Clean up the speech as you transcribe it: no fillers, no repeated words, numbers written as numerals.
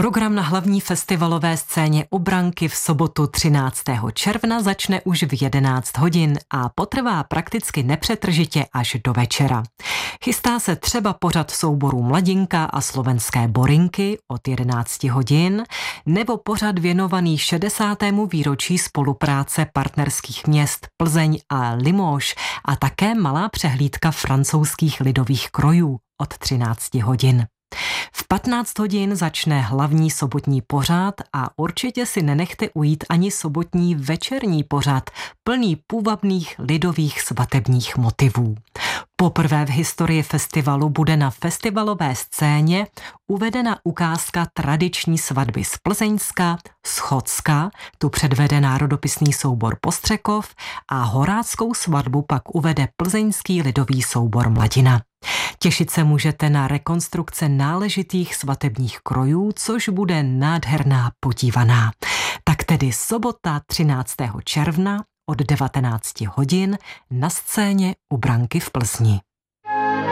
Program na hlavní festivalové scéně u Branky v sobotu 13. června začne už v 11 hodin a potrvá prakticky nepřetržitě až do večera. Chystá se třeba pořad souborů Mladinka a slovenské Borinky od 11 hodin nebo pořad věnovaný 60. výročí spolupráce partnerských měst Plzeň a Limoges a také malá přehlídka francouzských lidových krojů od 13 hodin. V 15 hodin začne hlavní sobotní pořad a určitě si nenechte ujít ani sobotní večerní pořad, plný půvabných lidových svatebních motivů. Poprvé v historii festivalu bude na festivalové scéně uvedena ukázka tradiční svatby z Plzeňska, z Chodska, tu předvede národopisný soubor Postřekov a horáckou svatbu pak uvede plzeňský lidový soubor Mladina. Těšit se můžete na rekonstrukce náležitých svatebních krojů, což bude nádherná podívaná. Tak tedy sobota 13. června od 19 hodin na scéně u Branky v Plzni.